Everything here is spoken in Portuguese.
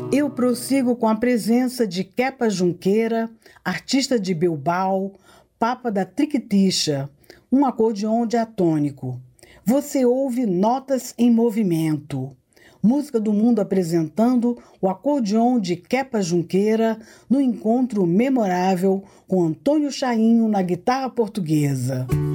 Eu prossigo com a presença de Kepa Junqueira, artista de Bilbao, papa da Triquitixa, um acordeon diatônico. Você ouve Notas em Movimento. Música do Mundo apresentando o acordeon de Kepa Junqueira no encontro memorável com Antônio Chainho na guitarra portuguesa.